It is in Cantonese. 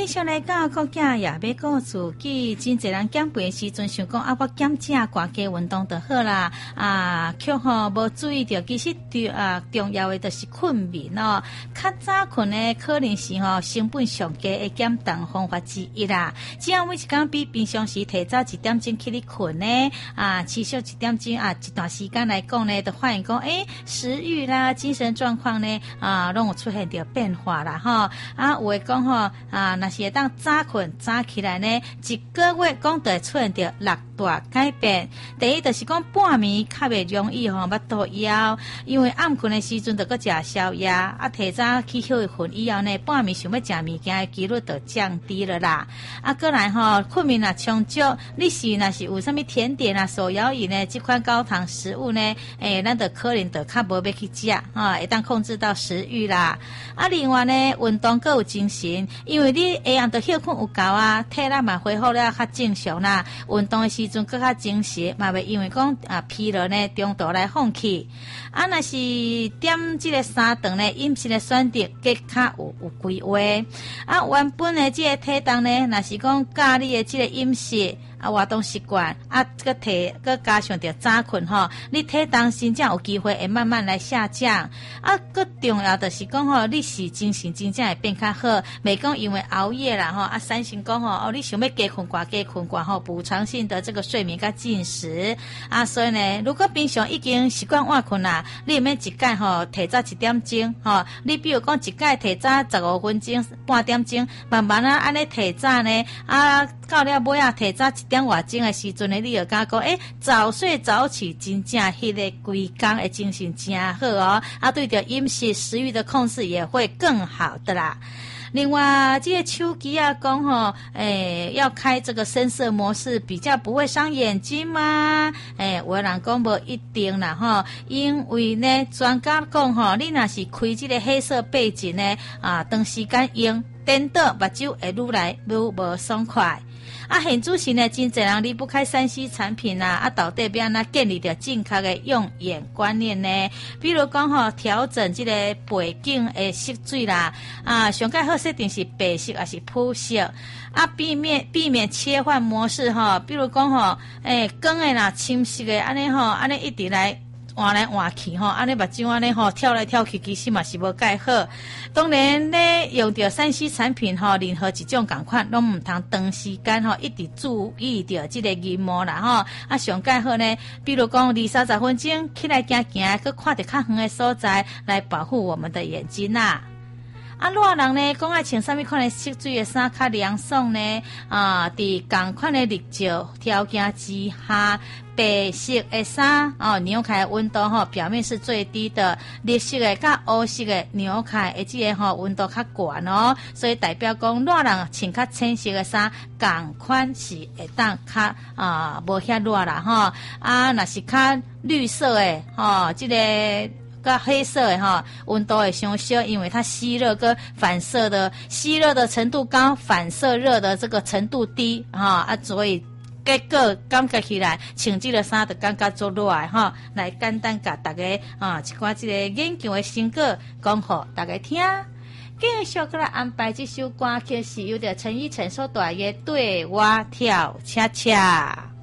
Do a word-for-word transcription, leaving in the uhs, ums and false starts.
常来讲，国家也要告自己，真侪人减肥时阵想讲啊，我减食寡加运动就好啦。啊，却吼无注意到，其实对啊重要的就是困眠哦。较早困呢，可能是吼成本上低的减重方法之一啦。只要每一天比平常时提早一点钟起嚟困呢，啊，持续一点钟啊，一段时间来讲呢，就发现讲，诶，食欲啦、精神状况呢，啊，拢有出现着变化啦，吼。啊，有诶讲吼，啊，若是会当早困早起来呢，一个月讲就会出现着六大改变。第一就是讲半暝较袂容易吼，腹肚枵，因为暗困诶时阵就搁食宵夜，啊，提早起休困以后呢，半暝想要食物件诶几率就降低了啦。啊，过来吼，困眠若充足，你是若是有啥物甜点啊、手摇饮呢，这款高糖食物呢，诶，咱就可能就较无要去食啊，会当控制到食欲啦。啊，另外呢，运动更有精神，因为你下暗就休困有够啊，体力嘛恢复了较正常啦。运动的时阵更较精神，嘛袂因为讲啊疲劳呢中途来放弃。啊，若是点这个三顿呢，饮食的选择更较有有规划。啊，原本的这个体重呢，若是讲教你的这个饮食。啊，活动习惯啊，个体个加上着早困吼，你体重真正有机会会慢慢来下降。啊，个重要的是讲吼，你是精神真正会变较好，袂讲因为熬夜啦吼，啊，三心讲吼，哦，你想要加困寡加困寡吼，补偿性的这个睡眠甲进食啊，所以呢，如果平常已经习惯晚困啦，你免一改吼，提早一点钟吼，你比如讲一改提早十五分钟、半点钟，慢慢啊安尼提早呢，啊，到了尾啊提早一点外钟的时阵呢，你就感觉诶，早睡早起真正迄个规工的精神真好哦，啊，对着饮食食欲的控制也会更好的啦。另外，这个手机啊，讲吼，诶，要开这个深色模式，比较不会伤眼睛吗？诶，有的人讲无一定啦，吼，因为呢，专家讲吼，你若是开这个黑色背景呢，啊，长时间用，颠倒目睭会愈来愈无爽快。啊，很主席呢，真侪人离不开三 C 产品啊，啊，到底要安怎建立着正确的用眼观念呢？比如讲吼，调整这个背景的色水啦，啊，上盖好设定是白色还是朴色，啊，避免避免切换模式吼，比如讲吼，诶，光的啦，深色的安尼吼，安尼一直来。换来换去吼，安尼目睭安尼吼跳来跳去，其实嘛是无介好。当然咧，用着三 C 产品吼，任何一种共款，拢唔通长时间吼一直注意着这个荧幕啦吼。啊，上介好呢，比如讲二三十分钟起来行行，去看着较远的所在，来保护我们的眼睛啦。啊，热人呢，讲爱穿啥物款的色水的衫较凉爽呢？啊，伫同款的日照条件之下，白色的衫哦，扭开温度吼，表面是最低的；绿色的甲黑色的扭开，而且吼温度较高哦，所以代表讲热人穿较浅色的衫，同款是会当较啊无遐热啦吼。啊，若是较绿色的吼，这个。跟黑色的哈，温度会相小，因为它吸热跟反射的吸热的程度高，反射热的这个程度低哈啊，所以结果感觉起来穿这个衫就感觉做热的哈。来简单甲大家啊一寡这个研究的成果讲互大家听。继续过来安排这首歌曲是由着陈奕迅所带的《对我跳恰恰》。